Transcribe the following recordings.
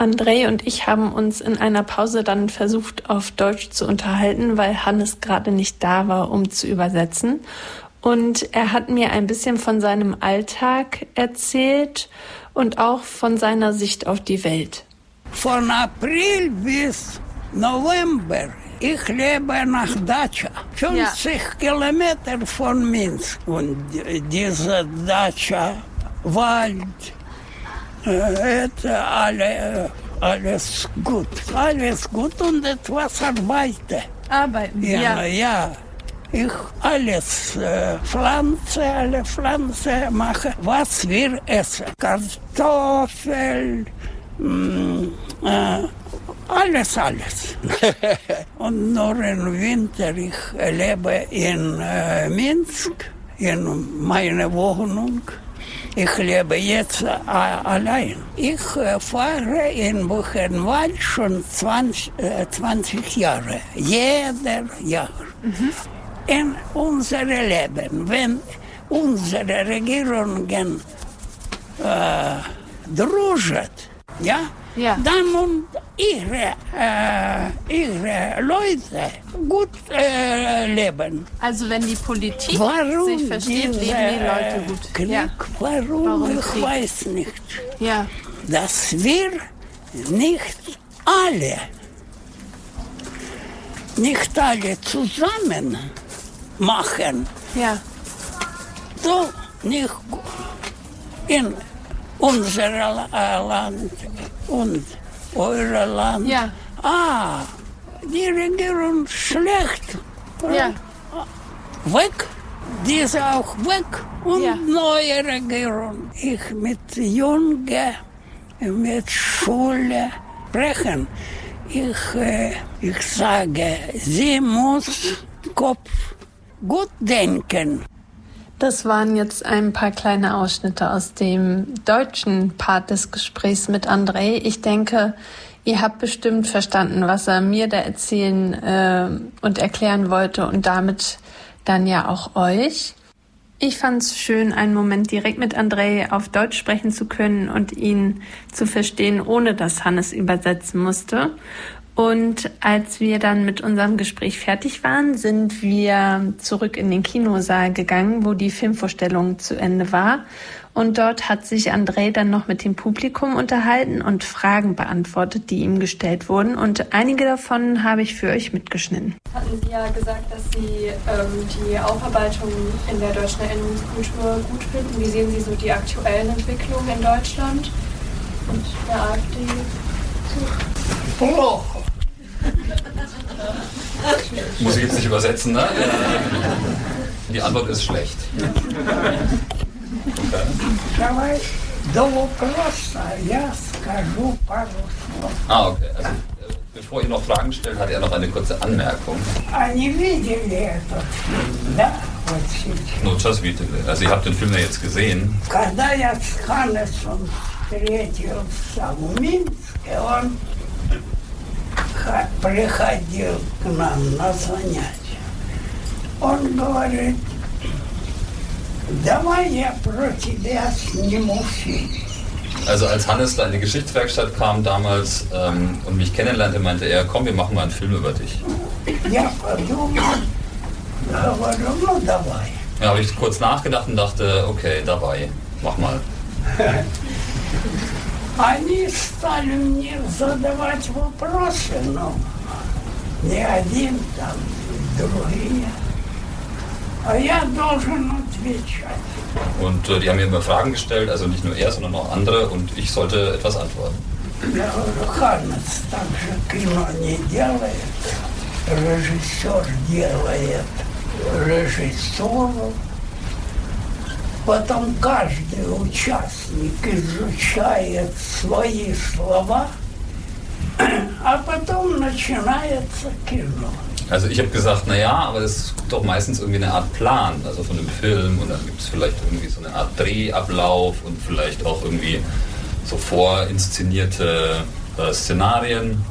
Andrei und ich haben uns in einer Pause dann versucht, auf Deutsch zu unterhalten, weil Hannes gerade nicht da war, um zu übersetzen. Und er hat mir ein bisschen von seinem Alltag erzählt und auch von seiner Sicht auf die Welt. Von April bis November. Ich lebe nach Dacia, 50 Kilometer von Minsk. Und diese Dacia, Wald, alles gut. Alles gut und etwas Arbeiten, ja. Ich alles alle Pflanzen mache, was wir essen. Kartoffeln, alles. Und nur im Winter, ich lebe in Minsk, in meiner Wohnung. Ich lebe jetzt allein. Ich fahre in Buchenwald schon 20 Jahre, jeder Jahr. In unserem Leben, wenn unsere Regierungen druschen, dann und ihre Leute gut leben. Also wenn die Politik sich versteht, leben die Leute gut. Krieg, warum? Ich weiß nicht. Ja. Dass wir nicht alle zusammen machen. Ja. So nicht in unserem Land und eurem Land. Ja. Die Regierung schlecht. Ja. Weg. Diese auch weg. Und neue Regierung. Ich mit Jungen, mit Schule sprechen. Ich sage, sie muss Kopf gut denken. Das waren jetzt ein paar kleine Ausschnitte aus dem deutschen Part des Gesprächs mit Andrei. Ich denke, ihr habt bestimmt verstanden, was er mir da erzählen und erklären wollte und damit dann ja auch euch. Ich fand es schön, einen Moment direkt mit Andrei auf Deutsch sprechen zu können und ihn zu verstehen, ohne dass Hannes übersetzen musste. Und als wir dann mit unserem Gespräch fertig waren, sind wir zurück in den Kinosaal gegangen, wo die Filmvorstellung zu Ende war. Und dort hat sich Andrei dann noch mit dem Publikum unterhalten und Fragen beantwortet, die ihm gestellt wurden. Und einige davon habe ich für euch mitgeschnitten. Hatten Sie ja gesagt, dass Sie die Aufarbeitung in der deutschen Erinnerungskultur gut finden. Wie sehen Sie so die aktuellen Entwicklungen in Deutschland und der AfD? Плохо. Muss ich jetzt nicht übersetzen, ne? Die Antwort ist schlecht. Okay. Давай до вопроса я скажу пару слов. Okay. Also, bevor ihr noch Fragen stellt, hat er noch eine kurze Anmerkung. Они видели этот фильм, да? Вот сейчас. No, just видели. Also, ihr habt den Film ja jetzt gesehen. Когда я с Ханнесом встретился в Минске, он приходил к нам на занятия. Он говорит, давай я про тебя сниму фильм. Also als Hannes da in die Geschichtswerkstatt kam damals und mich kennenlernte, meinte er, komm, wir machen mal einen Film über dich. Я подумал, говорю, ну давай. Ja, habe ich kurz nachgedacht und dachte, okay, dabei, mach mal. Они стали мне задавать вопросы, но не один, там другие. А я должен отвечать. Und die haben mir immer Fragen gestellt, also nicht nur er, sondern auch andere, und ich sollte etwas antworten. Я говорю, Ханнес так же кино не делает, режиссер делает режиссуру. Потом каждый участник изучает свои слова, а потом начинается кино. Also ich habe gesagt, naja, aber es gibt doch meistens irgendwie eine Art Plan, also von dem Film, und dann gibt es vielleicht irgendwie so eine Art Drehablauf und vielleicht auch irgendwie so vorinszenierte Szenarien.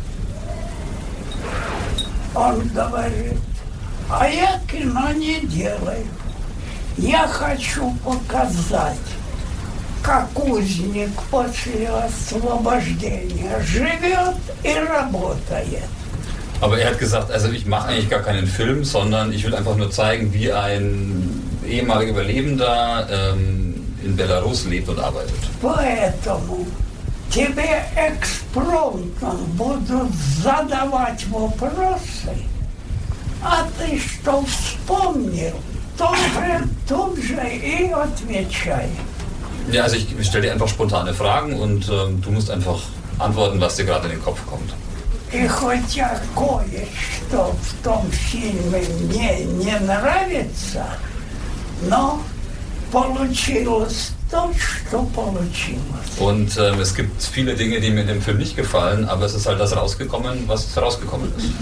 Он говорит, а я кино не делаю. Я хочу показать как узник после освобождения живет и работает. Aber er hat gesagt, also ich mache eigentlich gar keinen Film, sondern ich will einfach nur zeigen, wie ein ehemaliger Überlebender in Belarus lebt und arbeitet. Поэтому тебе экспромтом будут задавать вопросы, а ты что вспомнил, тут же и отвечай. Ja, also ich stelle dir einfach spontane Fragen und du musst einfach antworten, was dir gerade in den Kopf kommt. И хотя кое-что в том фильме мне не нравится, но получилось то, что получилось. Und es gibt viele Dinge, die mir in dem Film nicht gefallen, aber es ist halt das rausgekommen, was rausgekommen ist.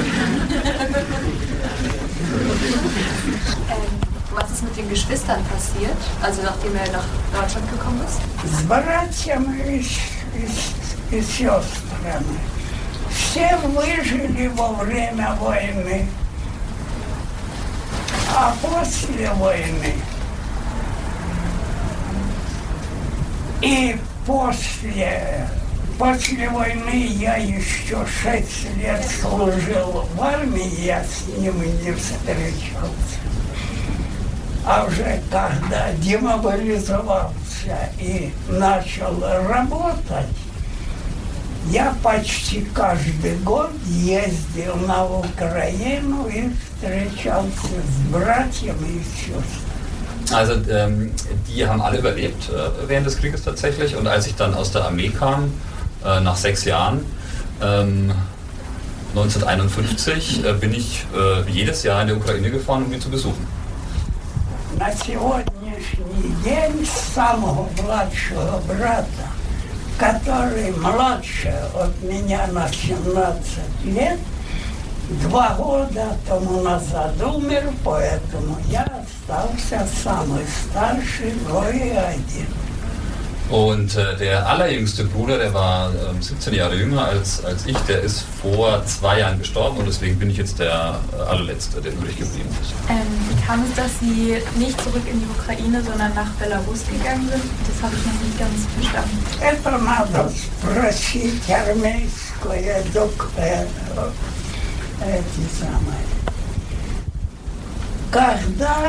Was ist mit den Geschwistern passiert, also nachdem er nach Deutschland gekommen ist? С братьями и сестрами. Все выжили во время войны, а после войны и после войны я еще 6 лет служил в армии, я с ним не встречался. А уже когда демобилизовался и начал работать, я почти каждый год ездил на Украину и встречался с братьями и сестрами. Also die haben alle überlebt während des Krieges tatsächlich und als ich dann aus der Armee kam, nach 6 Jahren, 1951, bin ich jedes Jahr in die Ukraine gefahren, um die zu besuchen. На сегодняшний день самого младшего брата, который младше от меня на 17 лет, 2 года тому назад умер, поэтому я остался самый старший, но и один. Und der allerjüngste Bruder, der war 17 Jahre jünger als ich, der ist vor 2 Jahren gestorben und deswegen bin ich jetzt der allerletzte, der übrig geblieben ist. Wie kam es, dass Sie nicht zurück in die Ukraine, sondern nach Belarus gegangen sind? Das habe ich noch nicht ganz verstanden. Это надо спросить армейское эти самые. Когда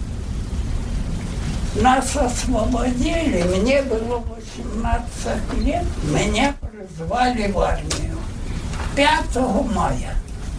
нас освободили, мне было 18 лет, меня призвали в армию 5 мая.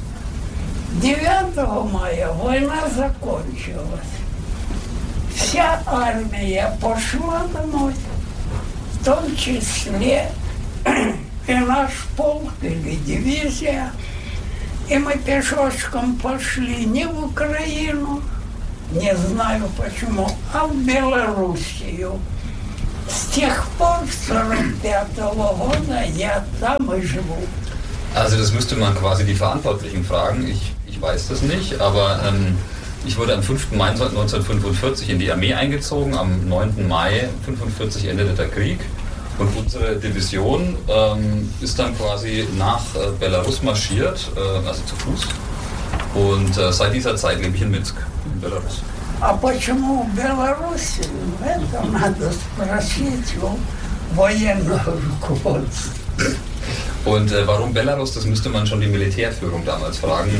9 мая война закончилась. Вся армия пошла домой, в том числе и наш полк или дивизия. И мы пешочком пошли не в Украину, не знаю почему, а в Белоруссию. С тех пор, с 1945 года, я там и живу. Also das müsste man quasi die Verantwortlichen fragen, ich weiß das nicht, aber ich wurde am 5. Mai 1945 in die Armee eingezogen, am 9. Mai 1945 endete der Krieg und unsere Division ist dann quasi nach Belarus marschiert, also zu Fuß. Und seit dieser Zeit lebe ich in Minsk, in Belarus. А почему в Беларуси? Это надо спросить у военного руководства. Und warum Belarus, das müsste man schon die Militärführung damals fragen.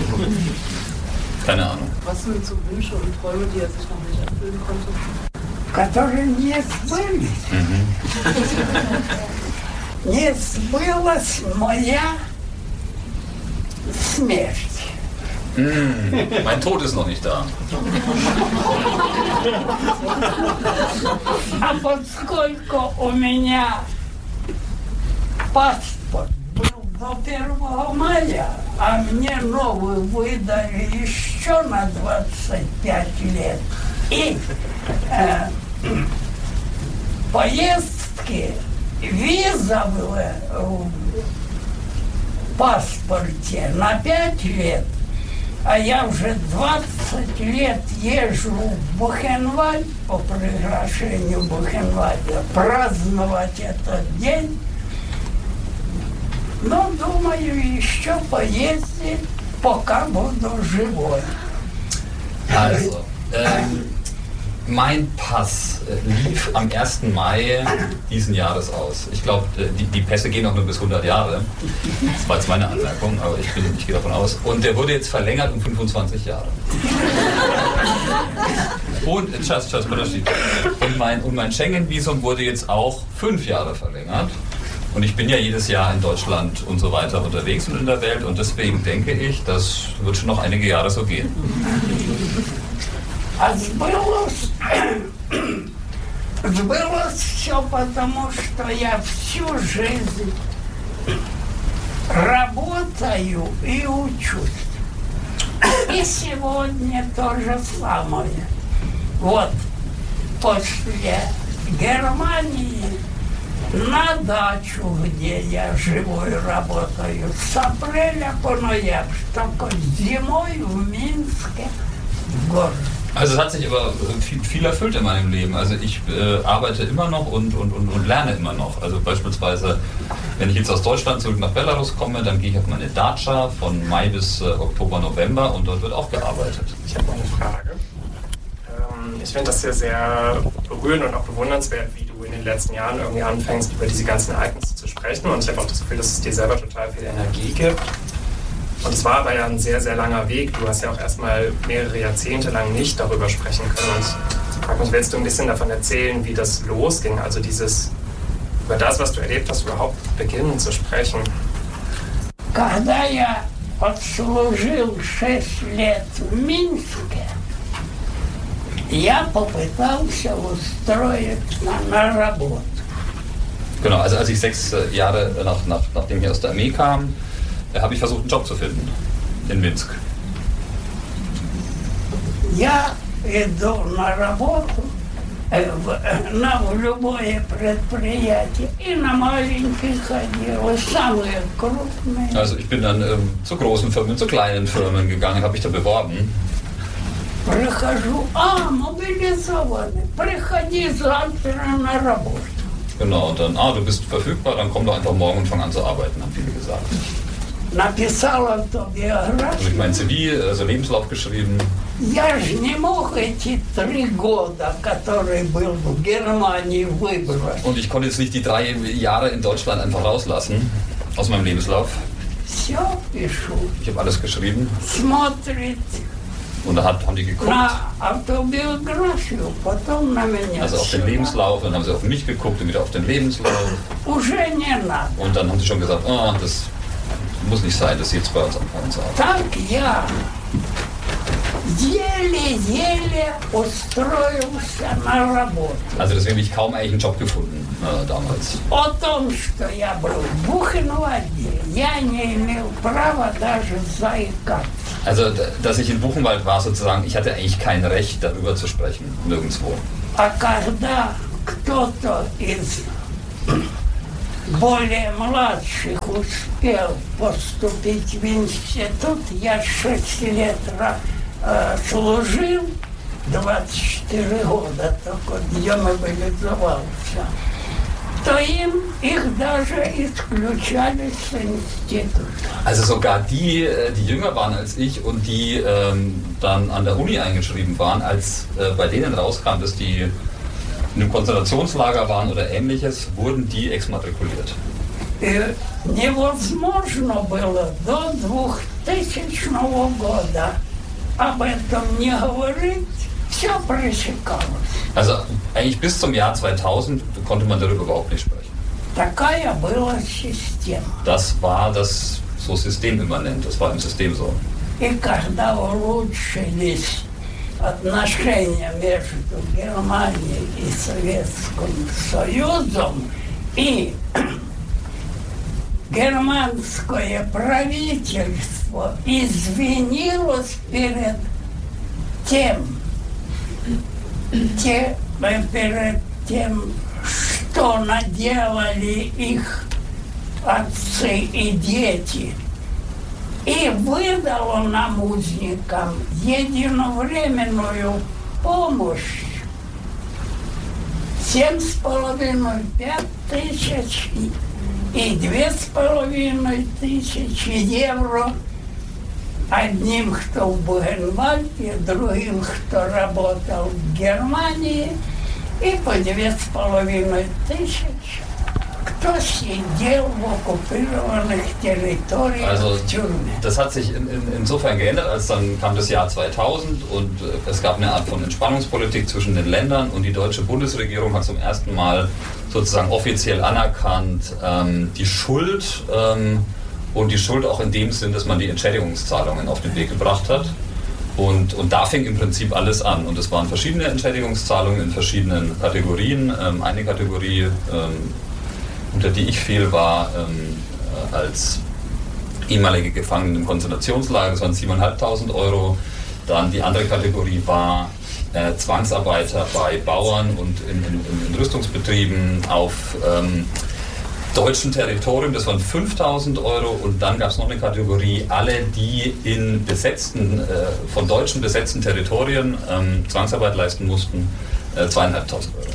Keine Ahnung. Was sind so Wünsche und Träume, die er sich noch nicht erfüllen konnte? Которые не сбылись. Не сбылась моя смерть. Mein Tod ist noch nicht da. А поскольку у меня паспорт был до 1 мая, а мне новый выдали еще на 25 лет, и поездки, виза была в паспорте на 5 лет, а я уже 20 лет езжу в Бухенвальд по приглашению Бухенвальда праздновать этот день. Но, думаю, еще поездить, пока буду живой. Also, Mein Pass lief am 1. Mai diesen Jahres aus. Ich glaube, die Pässe gehen auch nur bis 100 Jahre. Das war jetzt meine Anmerkung, aber ich gehe davon aus. Und der wurde jetzt verlängert um 25 Jahre. Und mein Schengen-Visum wurde jetzt auch 5 Jahre verlängert. Und ich bin ja jedes Jahr in Deutschland und so weiter unterwegs und in der Welt. Und deswegen denke ich, das wird schon noch einige Jahre so gehen. А сбылось все потому, что я всю жизнь работаю и учусь. И сегодня то же самое. Вот после Германии на дачу, где я живу и работаю, с апреля по ноябрь, только зимой в Минске, в городе. Also es hat sich aber viel erfüllt in meinem Leben. Also ich arbeite immer noch und lerne immer noch. Also beispielsweise, wenn ich jetzt aus Deutschland zurück nach Belarus komme, dann gehe ich auf meine Datscha von Mai bis Oktober, November und dort wird auch gearbeitet. Ich habe eine Frage. Ich finde das sehr, sehr berührend und auch bewundernswert, wie du in den letzten Jahren irgendwie anfängst, über diese ganzen Ereignisse zu sprechen. Und ich habe auch das Gefühl, dass es dir selber total viel Energie gibt. Und es war aber ja ein sehr, sehr langer Weg. Du hast ja auch erstmal mehrere Jahrzehnte lang nicht darüber sprechen können. Und ich frage mich, willst du ein bisschen davon erzählen, wie das losging? Also über das, was du erlebt hast, überhaupt beginnen zu sprechen. Когда я отслужил 6 лет в Минске, я попытался устроиться на работу. Genau, also als ich 6 Jahre nachdem ich aus der Armee kam, habe ich versucht, einen Job zu finden in Minsk. Я иду на работу в любое предприятие и на маленькие ходил, и самые крупные. Also ich bin dann zu großen Firmen, zu kleinen Firmen gegangen, habe mich da beworben. Прихожу, мобилизованный, приходи завтра на работу. Genau, und dann, du bist verfügbar, dann komm doch einfach morgen und fang an zu arbeiten, haben viele gesagt. Написал Habe ich автобиографию. meinen CV, also Lebenslauf geschrieben. Я же не мог эти 3 года, которые был в Германии, выбрать. Und ich konnte jetzt nicht die 3 Jahre in Deutschland einfach rauslassen aus meinem Lebenslauf. Все пишу. Ich habe alles geschrieben Смотрит und da haben die geguckt, на автобиографию, потом на меня. also auf den Lebenslauf, dann haben sie auf mich geguckt und wieder auf den Lebenslauf. Уже не надо. Und dann haben sie schon gesagt, das muss nicht sein, dass sie jetzt bei uns anfangen zu arbeiten. Так я еле-еле устроился на работу. Also deswegen habe ich kaum eigentlich einen Job gefunden damals. О том, что я был в Бухенвальде, я не имел права даже заикаться. Also, dass ich in Buchenwald war sozusagen, ich hatte eigentlich kein Recht, darüber zu sprechen, nirgendwo. А когда кто-то из более младших успел поступить в институт, я 6 лет служил, 24 года только демобилизовался, то их даже исключали с института. Also sogar die jünger waren als ich und die dann an der Uni eingeschrieben waren, als bei denen rauskam, dass die in einem Konzentrationslager waren oder ähnliches, wurden die exmatrikuliert. Невозможно было до 2000 года об этом не говорить, все пресекалось. Also eigentlich bis zum Jahr 2000 konnte man darüber überhaupt nicht sprechen. Такая была система. Das war das so systemimmanent, das war im System so. И когда улучшились отношения между Германией и Советским Союзом, и германское правительство извинилось перед тем, что наделали их отцы и дети, и выдало нам, узникам, единовременную помощь 7,5 тысяч и 2,5 тысячи евро одним, кто в Бухенвальде, другим, кто работал в Германии, и по 2500, кто siedział w okkupirowanych Territorien Also, w Türmen. das hat sich insofern geändert, als dann kam das Jahr 2000 und es gab eine Art von Entspannungspolitik zwischen den Ländern und die deutsche Bundesregierung hat zum ersten Mal sozusagen offiziell anerkannt die Schuld und die Schuld auch in dem Sinn, dass man die Entschädigungszahlungen auf den Weg gebracht hat. Und da fing im Prinzip alles an. Und es waren verschiedene Entschädigungszahlungen in verschiedenen Kategorien. Eine Kategorie, unter die ich fiel, war als ehemalige Gefangene im Konzentrationslager, das waren 7.500 Euro. Dann die andere Kategorie war Zwangsarbeiter bei Bauern und in Rüstungsbetrieben auf deutschen Territorium, das waren 5.000 Euro. Und dann gab es noch eine Kategorie, alle, die in von Deutschen besetzten Territorien Zwangsarbeit leisten mussten, 2.500 Euro.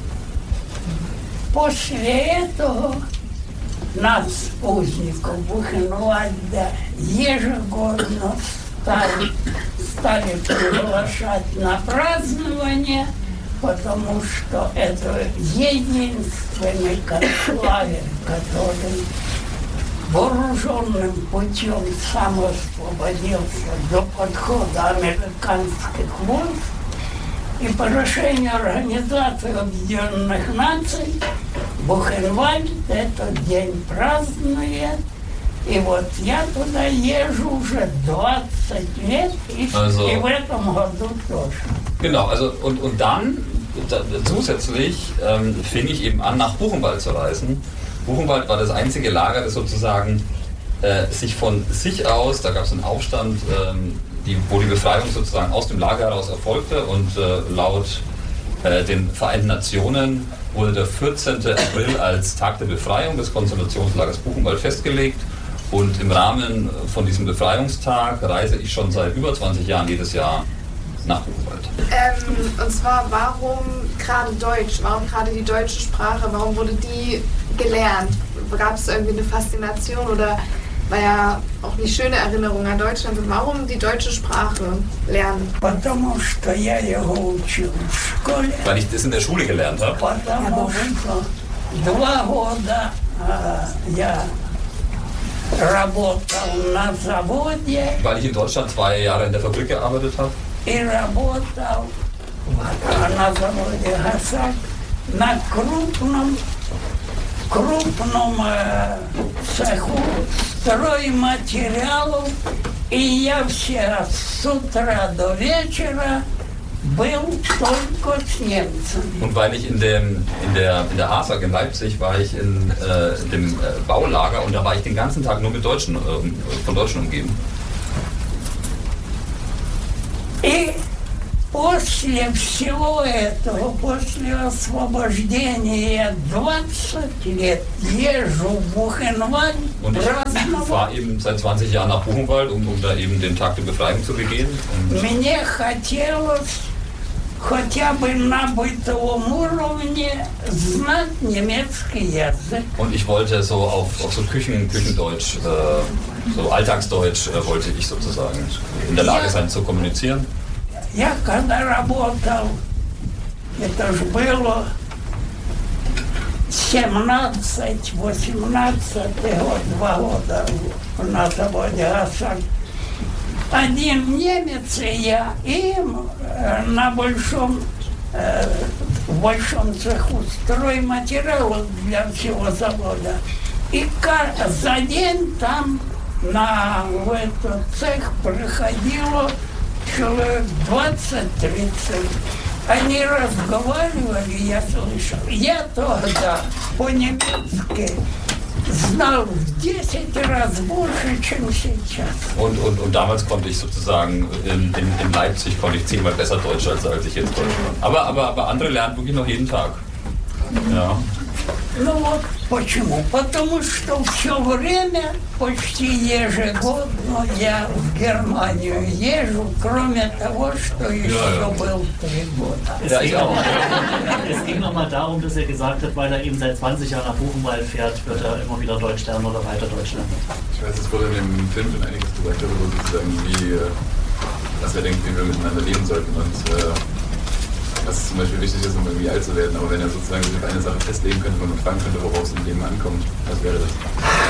После этого нас, узников Бухенвальда, ежегодно стали приглашать на празднование, потому что это единственный концлагерь, который вооруженным путем самоосвободился до подхода американских войск. И по решению Организации Объединенных Наций Бухенвальд этот день празднует. И вот я туда езжу уже 20 лет, и в этом году тоже. Genau, also und dann zusätzlich fing ich eben an, nach Buchenwald zu reisen. Buchenwald war das einzige Lager, das sozusagen sich von sich aus, da gab es einen Aufstand, wo die Befreiung sozusagen aus dem Lager heraus erfolgte und laut den Vereinten Nationen wurde der 14. April als Tag der Befreiung des Konzentrationslagers Buchenwald festgelegt. Und im Rahmen von diesem Befreiungstag reise ich schon seit über 20 Jahren jedes Jahr nach Buchenwald. Und zwar, warum gerade Deutsch? Warum gerade die deutsche Sprache? Warum wurde die gelernt? Gab es irgendwie eine Faszination oder war ja auch nicht schöne Erinnerungen an Deutschland? Und warum die deutsche Sprache lernen? Потому что я его учил в школе. Weil ich das in der Schule gelernt habe. Потому что 2 года я работал на заводе. Weil ich in Deutschland 2 Jahre in der Fabrik gearbeitet habe. И работал на заводе «Гасак» на крупном цеху стройматериалов. И я все с утра до вечера был только с немцами. Und weil ich in der HASAG in Leipzig war ich in dem Baulager und da war ich den ganzen Tag nur mit Deutschen, von Deutschen umgeben. И после всего этого, после освобождения, я 20 лет езжу в Бухенвальд. Und ich war eben seit 20 Jahren nach Buchenwald, um da eben den Tag der Befreiung zu begehen. Мне хотелось хотя бы на бытовом уровне знать немецкий язык. Und ich wollte so auf so Küchendeutsch, so Alltagsdeutsch wollte ich sozusagen in der Lage sein zu kommunizieren. Я когда работал, это же было 17-18 год, 2 года на заводе «Гасак». Один немец и я, им на большом цеху стройматериалов для всего завода. И за день там в этот цех приходило человек 20-30. Они разговаривали, я слышал. Я тогда по-немецки знал в 10 раз больше, чем сейчас. Und damals konnte ich sozusagen in Leipzig 10-mal besser Deutsch als ich jetzt Deutsch kann. Aber andere lernen wirklich noch jeden Tag. Ja. Ну вот почему? Потому что все время, почти ежегодно я в Германию езжу, кроме того, что еще был 3 года. Ja, ich auch. Es ging nochmal darum, dass er gesagt hat, weil er eben seit 20 Jahren nach Buchenwald fährt, wird er immer wieder Deutsch lernen oder weiter Deutsch lernen. Ich weiß, es wurde in dem Film schon einiges gesagt darüber, sozusagen, wie, was er denkt, wie wir miteinander leben sollten und was zum Beispiel wichtig ist, um irgendwie alt zu werden. Aber wenn er sozusagen sich auf eine Sache festlegen könnte und fragen könnte, worauf es im Leben ankommt, was wäre das?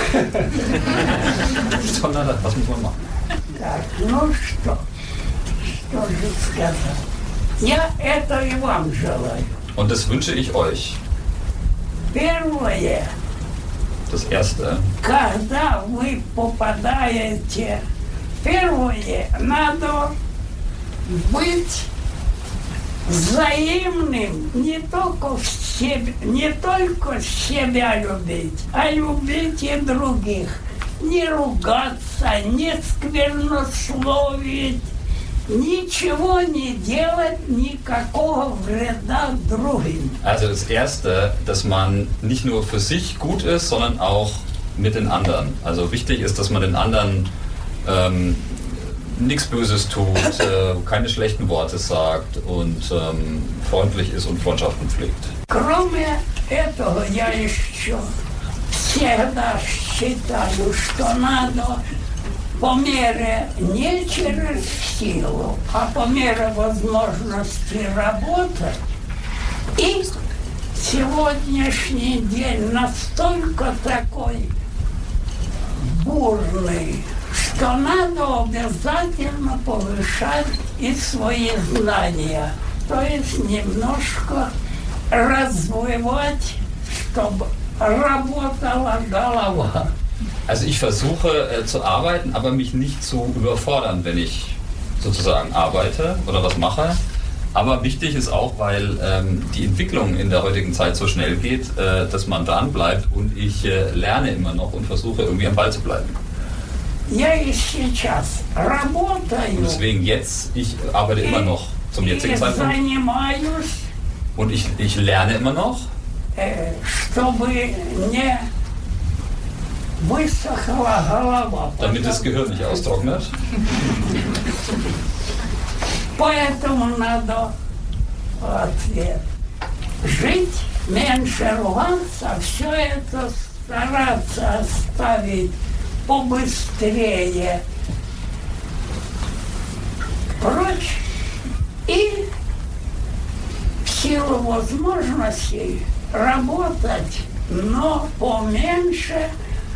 Was muss man machen? Так, ну что же сказать? Я это и вам желаю. Und das wünsche ich euch. Первое, Das Erste, когда вы попадаете, первое, надо быть взаимным, не только себя любить, а любить и других. Не ругаться, не сквернословить, ничего не делать, никакого вреда другим. also das Erste, dass man nicht nur für sich gut ist, sondern auch mit den anderen. Also wichtig ist, dass man den anderen nichts Böses tut, keine schlechten Worte sagt und freundlich ist und Freundschaften pflegt. Кроме этого, я еще всегда считаю, что надо по мере не через силу, а по мере возможности работать. И сегодняшний день настолько такой бурный, что надо обязательно повышать и свои знания, то есть немножко развивать, чтобы работала голова. Also ich versuche zu arbeiten, aber mich nicht zu überfordern, wenn ich sozusagen arbeite oder was mache. Aber wichtig ist auch, weil die Entwicklung in der heutigen Zeit so schnell geht, dass man dran bleibt und ich lerne immer noch und versuche irgendwie am Ball zu bleiben. Я и сейчас работаю. Und deswegen jetzt, ich arbeite immer noch zum jetzigen Zeitpunkt. Und ich lerne immer noch. Чтобы не высохла голова. Damit das Gehirn nicht austrocknet. Поэтому надо ответ. Жить, меньше ругаться, все это стараться оставить побыстрее. Прочь и в силу возможностей работать, но поменьше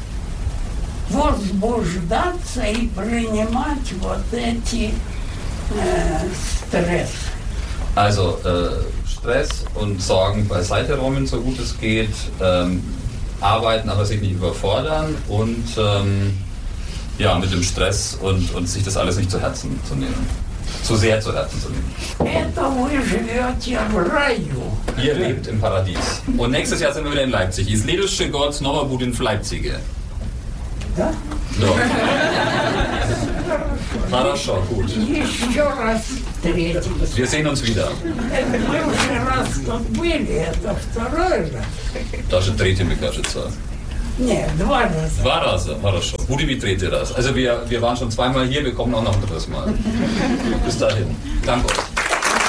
возбуждаться и принимать вот эти Stress. Also Stress und Sorgen beiseite räumen, so gut es geht, arbeiten, aber sich nicht überfordern und ja, mit dem Stress und sich das alles nicht zu Herzen zu nehmen. Zu sehr zu Herzen zu nehmen. Ihr lebt im Paradies. Und nächstes Jahr sind wir wieder in Leipzig. I следующий год снова будем в Лейпциге. Да? Да. Хорошо, gut. Еще раз встретимся. Wir sehen uns wieder. Мы уже раз тут были, это второй раз. Даже третий, мне кажется. Нет, 2 раза. 2 раза, хорошо. Будем и третий раз. Also wir waren schon 2-mal hier, wir kommen auch noch ein 3. Mal. Bis dahin. Danke euch.